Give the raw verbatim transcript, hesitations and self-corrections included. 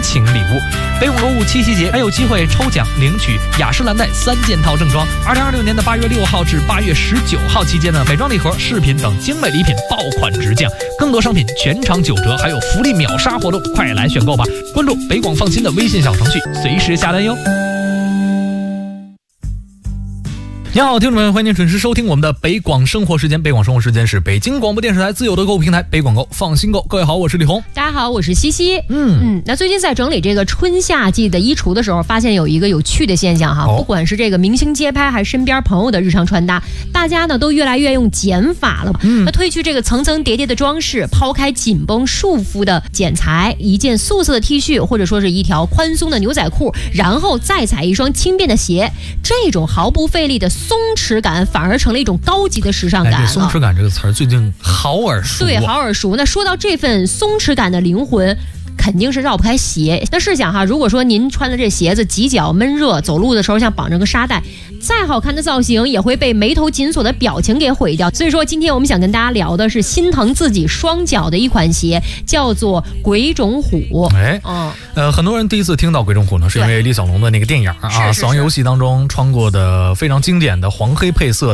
情礼物。北广购物七夕节还有机会抽奖领取雅诗兰黛三件套正装。二零二六年的八月六号至八月十九号期间呢，美妆礼盒、饰品等精美礼品爆款直降，更多商品全场九折，还有福利秒杀活动，快来选购吧！关注北广放心的微信小程序，随时下单哟。你好，听众们，欢迎您准时收听我们的北广生活时间。北广生活时间是北京广播电视台自有的购物平台北广购，放心购。各位好，我是李红。 大家好，我是西西。 嗯嗯，那最近在整理这个春夏季的衣橱的时候，发现有一个有趣的现象哈， 哦、 不管是这个明星街拍，还是身边朋友的日常穿搭，大家呢都越来越用减法了。嗯，那褪去这个层层叠叠的装饰，抛开紧绷束缚的剪裁，一件素色的 T 恤，或者说是一条宽松的牛仔裤，然后再踩一双轻便的鞋，这种毫不费力的松弛感反而成了一种高级的时尚感了。 哎、松弛感这个词儿最近好耳熟、啊， 对，好耳熟。那说到这份松弛感的灵魂，肯定是绕不开鞋。那试想哈，如果说您穿的这鞋子挤脚闷热，走路的时候像绑着个沙袋，再好看的造型也会被眉头紧锁的表情给毁掉。所以说今天我们想跟大家聊的是心疼自己双脚的一款鞋，叫做鬼冢虎。 哎，嗯，呃，很多人第一次听到鬼冢虎呢，是因为李小龙的那个电影啊， 是是是死亡游戏当中穿过的非常经典的黄黑配色